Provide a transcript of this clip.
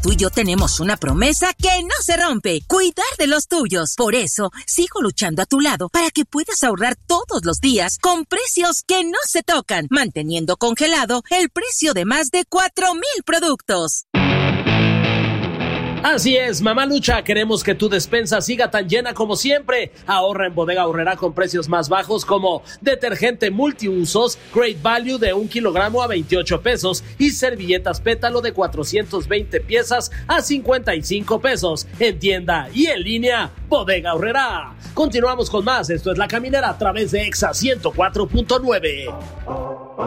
tú y yo tenemos una promesa que no se rompe: cuidar de los tuyos. Por eso, sigo luchando a tu lado para que puedas ahorrar todos los días con precios que no se tocan, manteniendo congelado el precio de más de 4,000 productos. Así es, Mamá Lucha, queremos que tu despensa siga tan llena como siempre. Ahorra en Bodega Aurrerá con precios más bajos como detergente multiusos Great Value de 1 kilogramo a 28 pesos y servilletas Pétalo de 420 piezas a 55 pesos. En tienda y en línea, Bodega Aurrerá. Continuamos con más, esto es La Caminera a través de Exa 104.9.